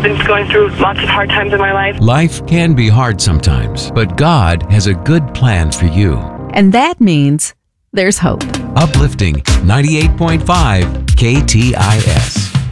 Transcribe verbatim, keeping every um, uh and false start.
I've been going through lots of hard times in my life. Life can be hard sometimes, but God has a good plan for you. And that means there's hope. Uplifting ninety-eight point five K T I S.